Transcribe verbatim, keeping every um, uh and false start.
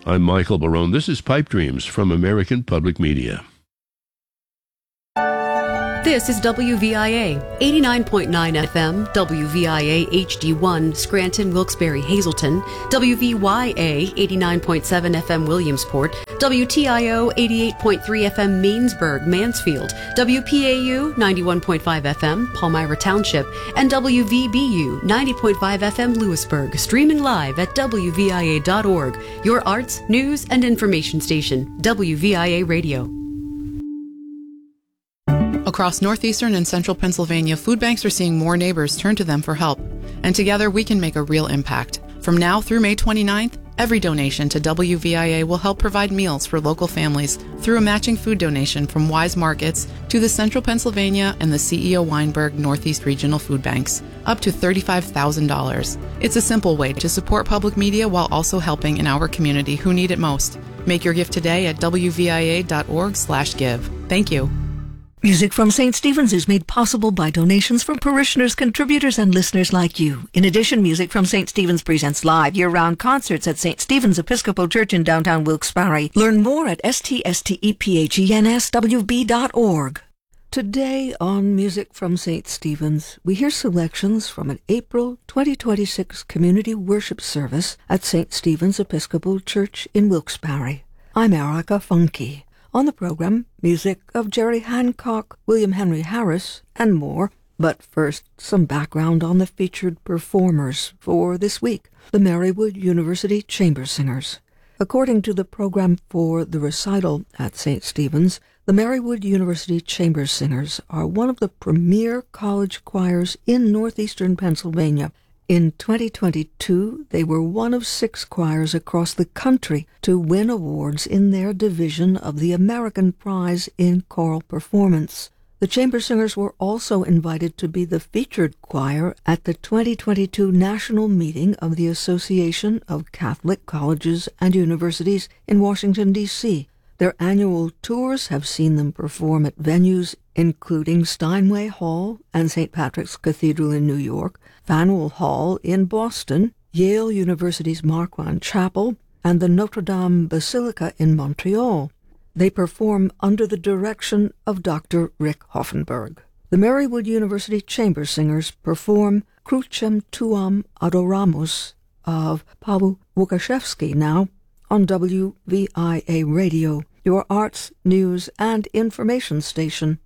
I'm Michael Barone. This is Pipe Dreams from American Public Media. This is W V I A, eighty-nine point nine F M, W V I A H D one, Scranton, Wilkes-Barre, Hazleton, W V Y A, eighty-nine point seven F M, Williamsport, W T I O, eighty-eight point three F M, Mainsburg, Mansfield, W P A U, ninety-one point five F M, Palmyra Township, and W V B U, ninety point five F M, Lewisburg, streaming live at W V I A dot org, your arts, news, and information station, W V I A Radio. Across northeastern and central Pennsylvania, food banks are seeing more neighbors turn to them for help. And together we can make a real impact. From now through May twenty-ninth, every donation to W V I A will help provide meals for local families through a matching food donation from Wise Markets to the Central Pennsylvania and the C E O Weinberg Northeast Regional Food Banks, up to thirty-five thousand dollars. It's a simple way to support public media while also helping in our community who need it most. Make your gift today at W V I A dot org slash give. Thank you. Music from Saint Stephen's is made possible by donations from parishioners, contributors, and listeners like you. In addition, Music from Saint Stephen's presents live year-round concerts at Saint Stephen's Episcopal Church in downtown Wilkes-Barre. Learn more at S T S T E P H E N S W B dot org. Today on Music from Saint Stephen's, we hear selections from an April twenty twenty-six community worship service at Saint Stephen's Episcopal Church in Wilkes-Barre. I'm Erica Funke. On the program, music of Jerry Hancock, William Henry Harris, and more. But first, some background on the featured performers for this week, the Marywood University Chamber Singers. According to the program for the recital at Saint Stephen's, the Marywood University Chamber Singers are one of the premier college choirs in northeastern Pennsylvania. In twenty twenty-two, they were one of six choirs across the country to win awards in their division of the American Prize in Choral Performance. The Chamber Singers were also invited to be the featured choir at the twenty twenty-two National Meeting of the Association of Catholic Colleges and Universities in Washington, D C Their annual tours have seen them perform at venues including Steinway Hall and Saint Patrick's Cathedral in New York, Faneuil Hall in Boston, Yale University's Marquand Chapel, and the Notre Dame Basilica in Montreal. They perform under the direction of Doctor Rick Hoffenberg. The Marywood University Chamber Singers perform Crucem Tuam Adoramus of Paweł Łukaszewski now on W V I A Radio, your arts, news, and information station.